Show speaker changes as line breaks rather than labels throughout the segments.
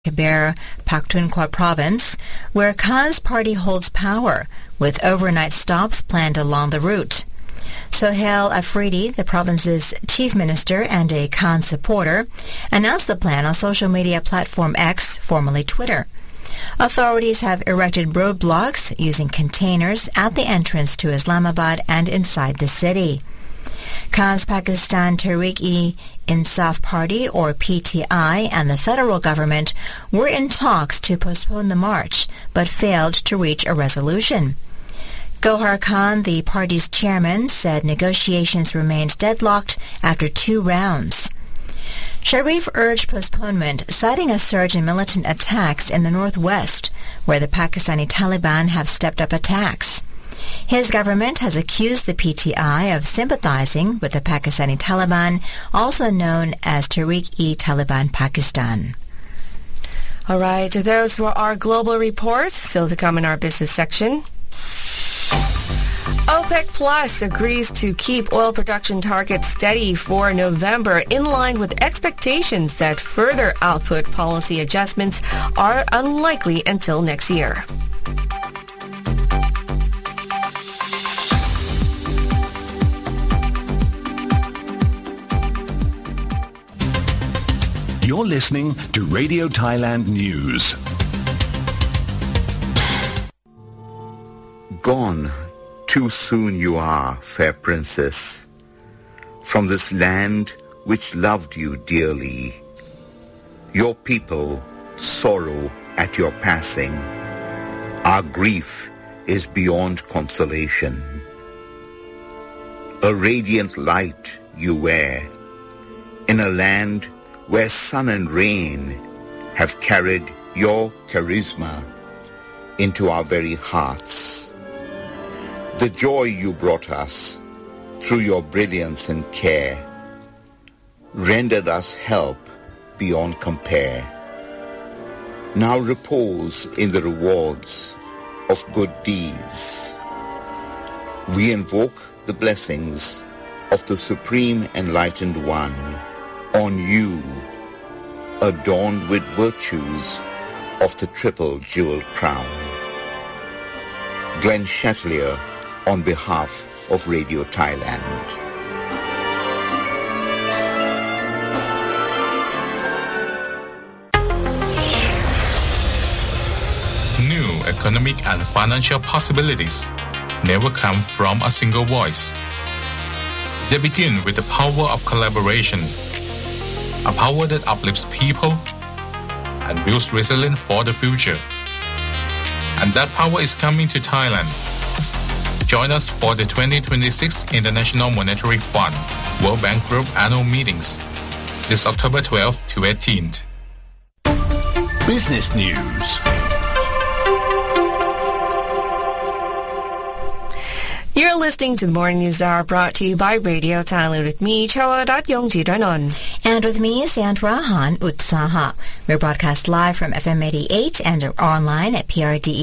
Khyber Pakhtunkhwa province, where Khan's party holds power, with overnight stops planned along the route. Sohail Afridi, the province's chief minister and a Khan supporter, announced the plan on social media platform X, formerly Twitter. Authorities have erected roadblocks using containers at the entrance to Islamabad and inside the city. Khan's Pakistan Tehreek-e-Insaf Party, or PTI, and the federal government were in talks to postpone the march, but failed to reach a resolution. Gohar Khan, the party's chairman, said negotiations remained deadlocked after 2 rounds. Sharif urged postponement, citing a surge in militant attacks in the northwest, where the Pakistani Taliban have stepped up attacks. His government has accused the PTI of sympathizing with the Pakistani Taliban, also known as Tehreek-e-Taliban Pakistan.
All right, those were our global reports. Still to come in our business section. OPEC Plus agrees to keep oil production targets steady for November, in line with expectations that further output policy adjustments are unlikely until next year.
You're listening to Radio Thailand News.
Gone too soon you are, fair princess, from this land which loved you dearly. Your people sorrow at your passing. Our grief is beyond consolation. A radiant light you wear in a land where sun and rain have carried your charisma into our very hearts. The joy you brought us through your brilliance and care rendered us help beyond compare. Now repose in the rewards of good deeds. We invoke the blessings of the Supreme Enlightened One on you, adorned with virtues of the triple jewel crown. Glenn Chatelier on behalf of Radio Thailand.
New economic and financial possibilities never come from a single voice. They begin with the power of collaboration, a power that uplifts people and builds resilience for the future. And that power is coming to Thailand. Join us for the 2026 International Monetary Fund World Bank Group annual meetings this October 12th to 18th.
Business News.
You're listening to the Morning News Hour, brought to you by Radio Thailand with me, Chawarat Yongjidanon.
And with me, Sandra Han Utsaha. We're broadcast live from FM 88 and online at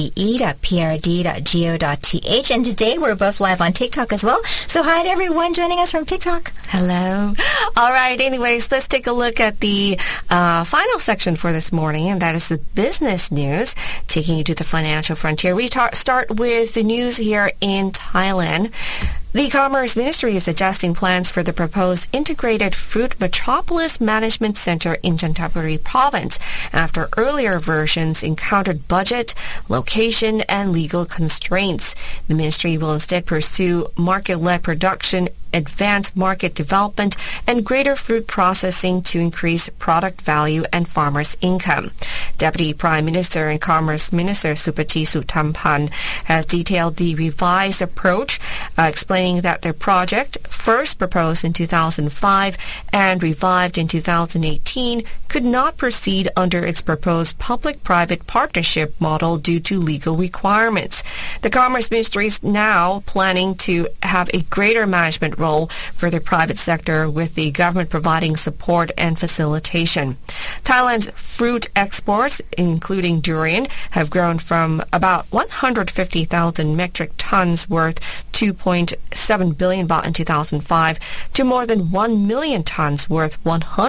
prdee.prd.go.th. And today we're both live on TikTok as well. So hi to everyone joining us from TikTok.
Hello. All right. Anyways, let's take a look at the final section for this morning, and that is the business news, taking you to the financial frontier. We start with the news here in Thailand. The Commerce Ministry is adjusting plans for the proposed integrated fruit metropolis management center in Chanthaburi province after earlier versions encountered budget, location, and legal constraints. The ministry will instead pursue market-led production, advanced market development, and greater fruit processing to increase product value and farmers' income. Deputy Prime Minister and Commerce Minister Supati Suthampan has detailed the revised approach, explaining that their project, first proposed in 2005 and revived in 2018, could not proceed under its proposed public-private partnership model due to legal requirements. The Commerce Ministry is now planning to have a greater management role for the private sector, with the government providing support and facilitation. Thailand's fruit exports, including durian, have grown from about 150,000 metric tons worth 2.7 billion baht in 2005 to more than 1 million tons worth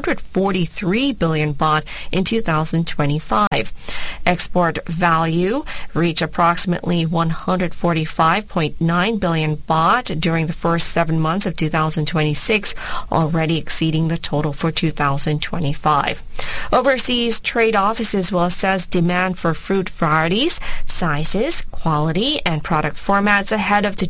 143 billion baht in 2025. Export value reached approximately 145.9 billion baht during the first 7 months of 2026, already exceeding the total for 2025. Overseas trade offices will assess demand for fruit varieties, sizes, quality, and product formats ahead of the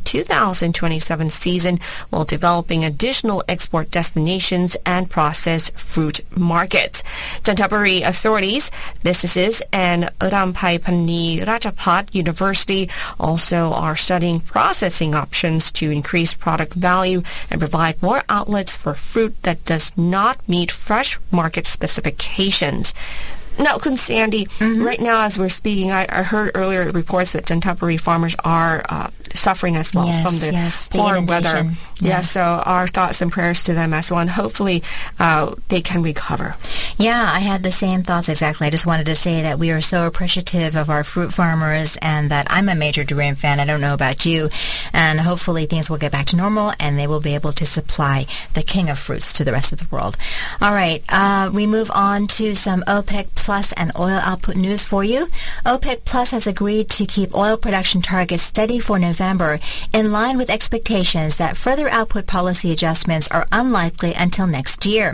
2027 season while developing additional export destinations and processed fruit markets. Chanthaburi authorities, businesses, and Rampaiphani Ratchapat University also are studying processing options to increase product value and provide more outlets for fruit that does not meet fresh market specifications. Now, Kun Sandy, right now as we're speaking, I heard earlier reports that Chanthaburi farmers are suffering as well from the poor weather. Yeah, so our thoughts and prayers to them as well, and hopefully they can recover.
Yeah, I had the same thoughts exactly. I just wanted to say that we are so appreciative of our fruit farmers and that I'm a major durian fan. I don't know about you. And hopefully things will get back to normal and they will be able to supply the king of fruits to the rest of the world. All right, we move on to some OPEC Plus and oil output news for you. OPEC Plus has agreed to keep oil production targets steady for November in line with expectations that further output policy adjustments are unlikely until next year.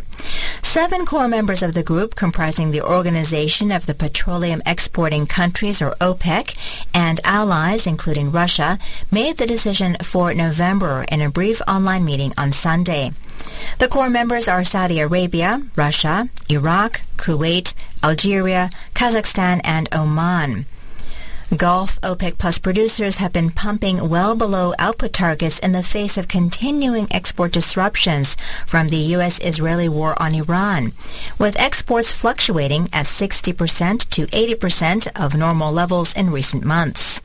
7 core members of the group, comprising the Organization of the Petroleum Exporting Countries, or OPEC, and allies, including Russia, made the decision for November in a brief online meeting on Sunday. The core members are Saudi Arabia, Russia, Iraq, Kuwait, Algeria, Kazakhstan, and Oman. Gulf OPEC Plus producers have been pumping well below output targets in the face of continuing export disruptions from the U.S.-Israeli war on Iran, with exports fluctuating at 60% to 80% of normal levels in recent months.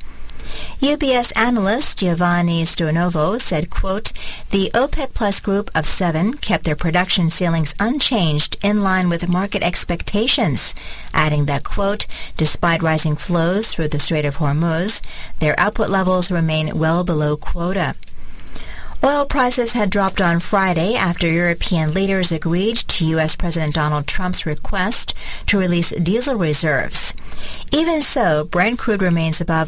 UBS analyst Giovanni Stornovo said, quote, "The OPEC Plus group of 7 kept their production ceilings unchanged in line with market expectations," adding that, quote, "Despite rising flows through the Strait of Hormuz, their output levels remain well below quota." Oil prices had dropped on Friday after European leaders agreed to U.S. President Donald Trump's request to release diesel reserves. Even so, Brent crude remains above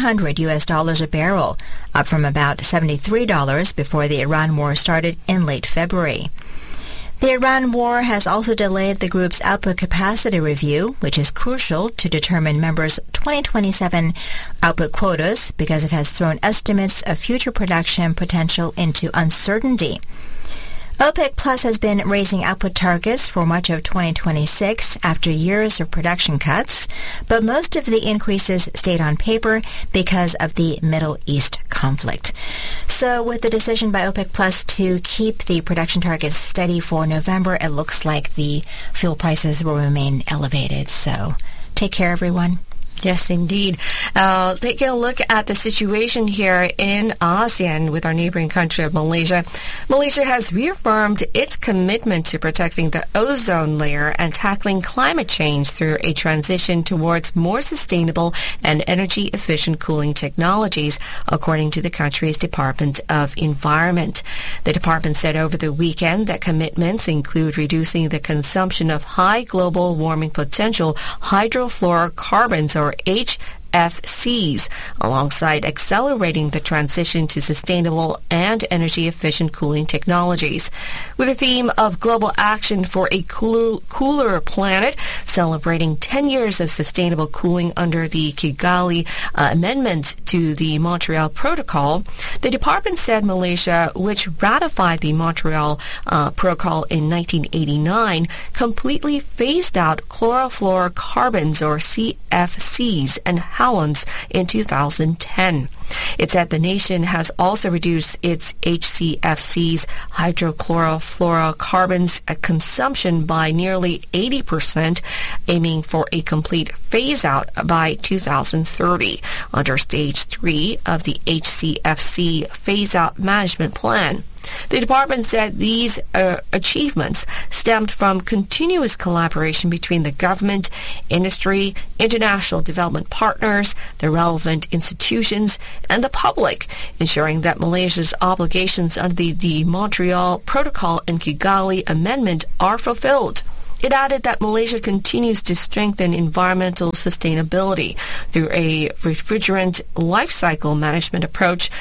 $100 a barrel, up from about $73 before the Iran war started in late February. The Iran war has also delayed the group's output capacity review, which is crucial to determine members' 2027 output quotas because it has thrown estimates of future production potential into uncertainty. OPEC Plus has been raising output targets for much of 2026 after years of production cuts, but most of the increases stayed on paper because of the Middle East conflict. So with the decision by OPEC Plus to keep the production targets steady for November, it looks like the fuel prices will remain elevated. So take care, everyone.
Yes, indeed. Taking a look at the situation here in ASEAN with our neighboring country of Malaysia. Malaysia has reaffirmed its commitment to protecting the ozone layer and tackling climate change through a transition towards more sustainable and energy-efficient cooling technologies, according to the country's Department of Environment. The department said over the weekend that commitments include reducing the consumption of high global warming potential hydrofluorocarbons, or HFCs, alongside accelerating the transition to sustainable and energy-efficient cooling technologies. With the theme of Global Action for a Cooler Planet, celebrating 10 years of sustainable cooling under the Kigali Amendment to the Montreal Protocol, the department said Malaysia, which ratified the Montreal Protocol in 1989, completely phased out chlorofluorocarbons, or CFCs, and halons in 2010. It said the nation has also reduced its HCFCs, hydrochlorofluorocarbons, consumption by nearly 80%, aiming for a complete phase-out by 2030 under Stage 3 of the HCFC phase-out management plan. The department said these achievements stemmed from continuous collaboration between the government, industry, international development partners, the relevant institutions, and the public, ensuring that Malaysia's obligations under the Montreal Protocol and Kigali Amendment are fulfilled. It added that Malaysia continues to strengthen environmental sustainability through a refrigerant life cycle management approach